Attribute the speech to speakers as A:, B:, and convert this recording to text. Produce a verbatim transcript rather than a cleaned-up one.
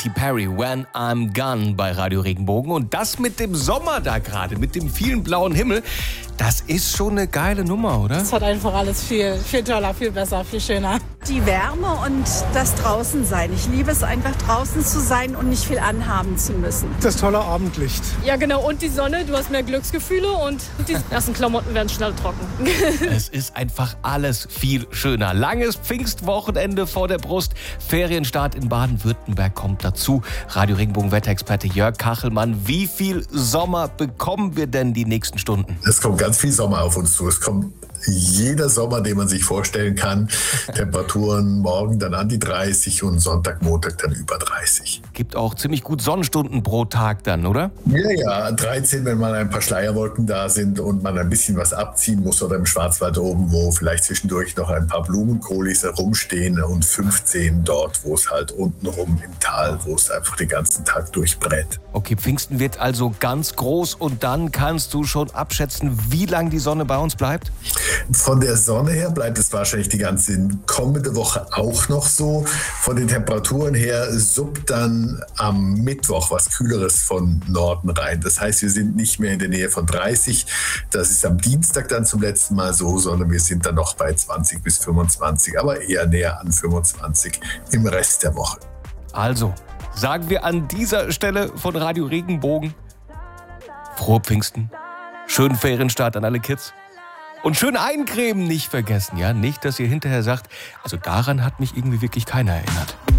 A: Katy Perry, When I'm Gone bei Radio Regenbogen. Und das mit dem Sommer da gerade, mit dem vielen blauen Himmel, das ist schon eine geile Nummer, oder?
B: Es hat einfach alles viel, viel toller, viel besser, viel schöner.
C: Die Wärme und das Draußensein. Ich liebe es einfach, draußen zu sein und nicht viel anhaben zu müssen.
D: Das tolle Abendlicht.
E: Ja, genau. Und die Sonne. Du hast mehr Glücksgefühle und die ersten Klamotten werden schnell trocken.
A: Es ist einfach alles viel schöner. Langes Pfingstwochenende vor der Brust. Ferienstart in Baden-Württemberg kommt dazu. Radio Regenbogen Wetterexperte Jörg Kachelmann. Wie viel Sommer bekommen wir denn die nächsten Stunden?
F: Es kommt ganz viel Sommer auf uns zu. Es kommt jeder Sommer, den man sich vorstellen kann. Temperaturen morgen dann an die dreißig und Sonntag, Montag dann über dreißig.
A: Gibt auch ziemlich gut Sonnenstunden pro Tag dann, oder?
F: Ja, ja, dreizehn, wenn mal ein paar Schleierwolken da sind und man ein bisschen was abziehen muss oder im Schwarzwald oben, wo vielleicht zwischendurch noch ein paar Blumenkohlis herumstehen und fünfzehn dort, wo es halt untenrum im Tal, wo es einfach den ganzen Tag durchbrät.
A: Okay, Pfingsten wird also ganz groß und dann kannst du schon abschätzen, wie lange die Sonne bei uns bleibt?
F: Von der Sonne her bleibt es wahrscheinlich die ganze kommende Woche auch noch so. Von den Temperaturen her suppt dann am Mittwoch was Kühleres von Norden rein. Das heißt, wir sind nicht mehr in der Nähe von dreißig. Das ist am Dienstag dann zum letzten Mal so, sondern wir sind dann noch bei zwanzig bis fünfundzwanzig, aber eher näher an fünfundzwanzig im Rest der Woche.
A: Also, sagen wir an dieser Stelle von Radio Regenbogen frohe Pfingsten, schönen Ferienstart an alle Kids. Und schön eincremen nicht vergessen, ja? Nicht, dass ihr hinterher sagt, also daran hat mich irgendwie wirklich keiner erinnert.